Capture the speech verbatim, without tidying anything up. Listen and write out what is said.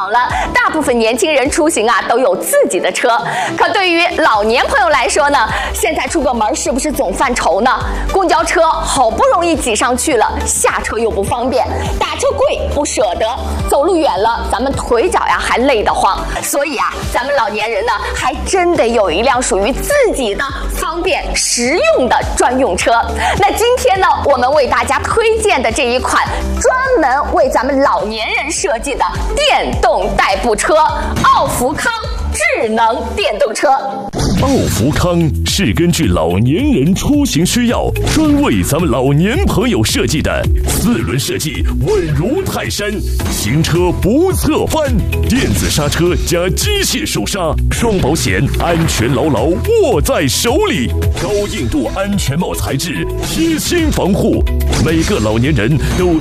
了，大部分年轻人出行啊都有自己的车。可对于老年朋友来说呢，现在出个门是不是总犯愁呢？公交车好不容易挤上去了，下车又不方便，打车贵不舍得，走路远了咱们腿脚呀还累得慌。所以啊，咱们老年人呢还真得有一辆属于自己的方便实用的专用车。那今天呢，我们为大家推荐的这一款专门为咱们老年人设计的电动代步车——奥福康智能电动车。 奥福康是根据老年人出行需要，专为咱们老年朋友设计的，四轮设计稳如泰山，行车不侧翻，电子刹车加机械手刹，双保险，安全牢牢握在手里，高硬度安全帽材质，贴心防护，每个老年人都